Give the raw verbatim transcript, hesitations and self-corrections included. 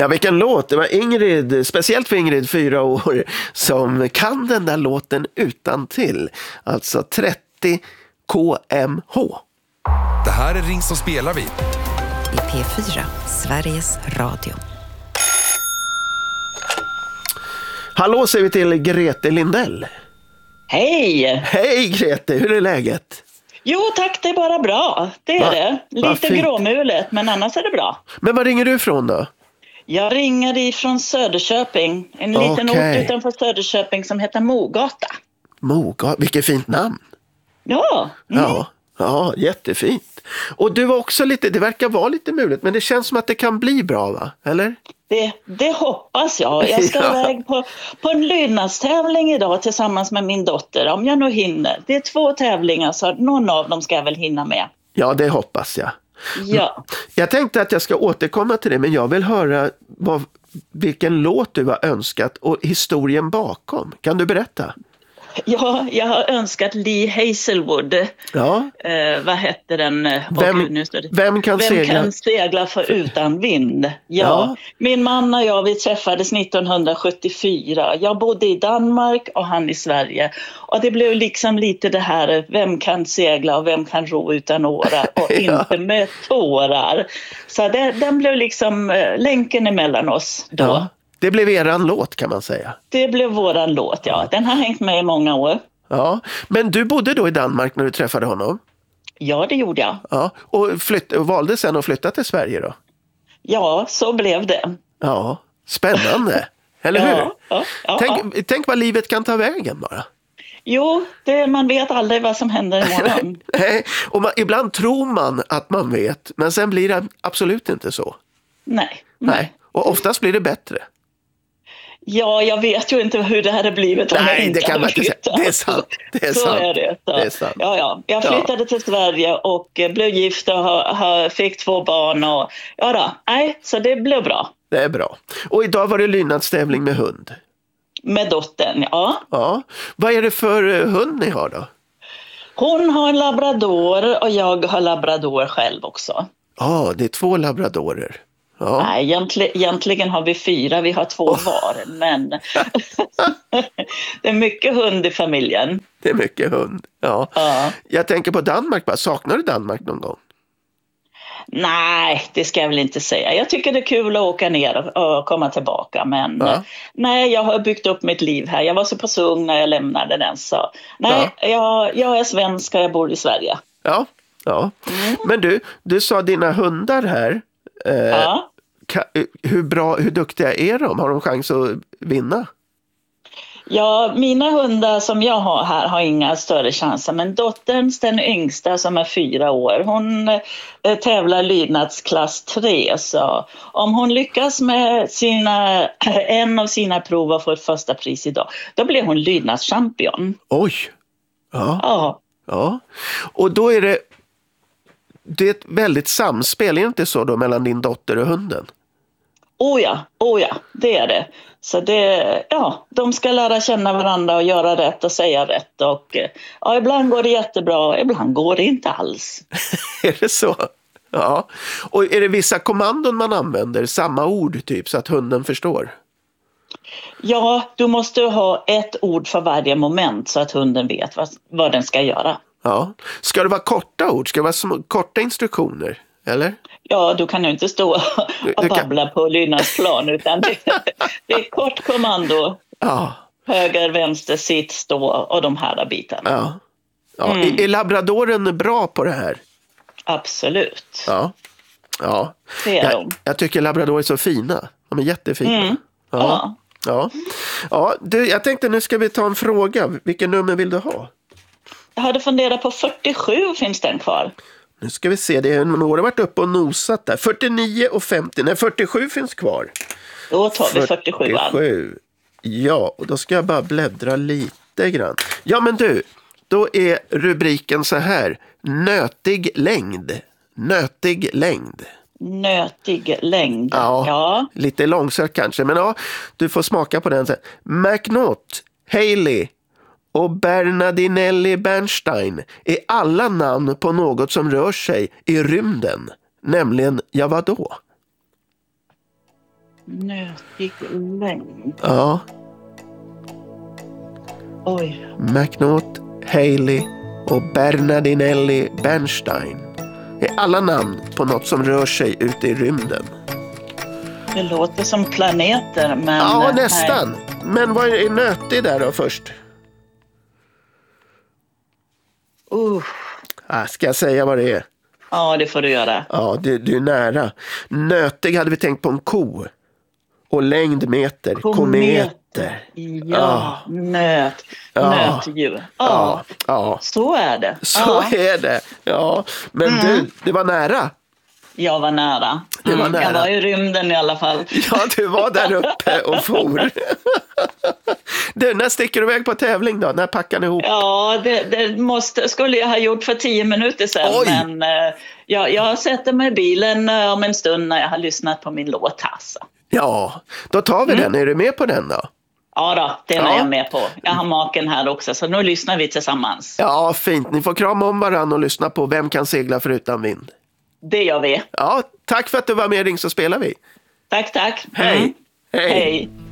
Ja, vilken låt. Det var Ingrid, speciellt för Ingrid, fyra år, som kan den där låten utan till. Alltså trettio kilometer. Det här är Ring som spelar vi. I P fyra, Sveriges Radio. Hallå säger vi till Grete Lindell. Hej! Hej Grete, hur är läget? Jo tack, det är bara bra. Det är Va? det. Lite gråmulet, men annars är det bra. Men var ringer du ifrån då? Jag ringer ifrån Söderköping. En liten Okej. ort utanför Söderköping som heter Mogata. Mogata, vilket fint namn. Ja. Mm. Ja, ja, jättefint. Och du var också lite, det verkar vara lite muligt, men det känns som att det kan bli bra, va? Eller? Det, det hoppas jag. Jag ska Ja. iväg på, på en lydnadstävling idag tillsammans med min dotter. Om jag nu hinner. Det är två tävlingar så någon av dem ska jag väl hinna med. Ja, det hoppas jag. Ja. Jag tänkte att jag ska återkomma till det, men jag vill höra vad, vilken låt du har önskat och historien bakom. Kan du berätta? Ja, jag har önskat Lee Hazelwood. Ja. Eh, vad hette den? Åh, Vem, Gud, nu står det. vem kan Vem segla? kan segla för utan vind? Ja. Ja. Min man och jag, vi träffades nittonhundrasjuttiofyra. Jag bodde i Danmark och han i Sverige. Och det blev liksom lite det här, vem kan segla och vem kan ro utan åra och Ja. inte med tårar. Så det, den blev liksom eh, länken emellan oss då. Ja. Det blev eran låt kan man säga. Det blev våran låt, ja. Den har hängt med i många år. Ja. Men du bodde då i Danmark när du träffade honom? Ja, det gjorde jag. Ja. Och, flytt, och valde sen att flytta till Sverige då? Ja, så blev det. Ja, spännande. Eller hur? Ja, ja, ja, tänk, ja. tänk vad livet kan ta vägen bara. Jo, det, man vet aldrig vad som händer imorgon. Nej, och man, ibland tror man att man vet, men sen blir det absolut inte så. Nej, Nej. nej. Och oftast blir det bättre. Ja, jag vet ju inte hur det här har blivit. om Nej, jag inte det kan man hade inte säga. flyttat. Det är sant. Det är så sant. är det. Så. Det är sant. Ja, ja. Jag flyttade Ja. till Sverige och eh, blev gift och ha, ha, fick två barn. Och, ja då, nej, så det blev bra. Det är bra. Och idag var det lydnadstävling med hund. Med dottern, ja. Ja. Vad är det för eh, hund ni har då? Hon har en labrador och jag har labrador själv också. Ja, det är två labradorer. Ja. Nej, egentligen, egentligen har vi fyra, vi har två var, men det är mycket hund i familjen. Det är mycket hund. Ja. Ja. Jag tänker på Danmark. Bara. Saknar du Danmark någon gång? Nej, det ska jag väl inte säga. Jag tycker det är kul att åka ner och komma tillbaka, men Ja. nej, jag har byggt upp mitt liv här. Jag var så pass ung när jag lämnade den, så nej, jag, jag är svensk och jag bor i Sverige. Ja. Ja. Mm. Men du, du sa dina hundar här. Eh, Ja. ka, hur bra, hur duktiga är de? Har de chans att vinna? Ja, mina hundar som jag har här har inga större chanser, men dotterns, den yngsta som är fyra år, hon eh, tävlar lydnadsklass tre, så om hon lyckas med sina, en av sina prov och får ett första pris idag, då blir hon lydnadschampion. Oj! Ja. Ja, Ja. Och då är det, det är ett väldigt samspel, är det inte så då, mellan din dotter och hunden? oh ja, oh ja, det är det. Så det, ja, de ska lära känna varandra och göra rätt och säga rätt. Och ja, ibland går det jättebra, ibland går det inte alls. Är det så? Ja. Och är det vissa kommandon man använder, samma ord typ, så att hunden förstår? Ja, du måste ha ett ord för varje moment så att hunden vet vad, vad den ska göra. Ja. Ska det vara korta ord? Ska det vara små, korta instruktioner? Eller? Ja, du kan ju inte stå och Du kan- babbla på lydnadsplan, utan det, det är kort kommando. Ja. Höger, vänster, sitt, stå och de här bitarna. Ja. Ja. Mm. Är, är labradoren bra på det här? Absolut. Ja. Ja. Det är Jag, de. jag tycker labradorer är så fina. De är jättefina. Mm. Ja. Ja. Ja. Ja. Du, jag tänkte nu ska vi ta en fråga. Vilken nummer vill du ha? Jag hade funderat på fyrtiosju, finns den kvar? Nu ska vi se, det är några varit uppe och nosat där. fyrtionio och femtio, nej fyrtiosju finns kvar. Då tar vi fyrtiosju. fyrtiosju. Ja, och då ska jag bara bläddra lite grann. Ja men du, då är rubriken så här. Nötig längd. Nötig längd. Nötig längd. Ja, Ja. lite långsamt kanske. Men ja, du får smaka på den. McNaught, Haley och Bernardinelli Bernstein är alla namn på något som rör sig i rymden. Nämligen, ja vadå? Nötig längd. Ja. Oj. McNaught, Haley och Bernardinelli Bernstein är alla namn på något som rör sig ute i rymden. Det låter som planeter, men... Ja, nej. nästan. Men vad är nötig där då först? Uh. Ah, ska jag säga vad det är? Ja, det får du göra. Ja, du, du är nära. Nötig hade vi tänkt på en ko. Och längdmeter, kometer. Ja, Ja. nöt. Ja. Nötdjur. Ja, Ja, ja. så är det. Så ja. är det. Ja, men Mm. du, det var nära. Jag var nära. Det var nära. Jag var i rymden i alla fall. Ja, du var där uppe och for. Du, när sticker du iväg på tävling då? När packar ni ihop? Ja, det, det måste, skulle jag ha gjort för tio minuter sedan. Oj. Men eh, jag, jag sätter mig i bilen eh, om en stund när jag har lyssnat på min låt. Alltså. Ja, då tar vi den. Är du med på den då? Ja då, den Ja. är jag med på. Jag har maken här också, så nu lyssnar vi tillsammans. Ja, fint. Ni får krama om varandra och lyssna på Vem kan segla förutan vind? Det gör vi. Ja, tack för att du var med, Ring så spelar vi. Tack, tack. Hej. Mm. Hej. Hej.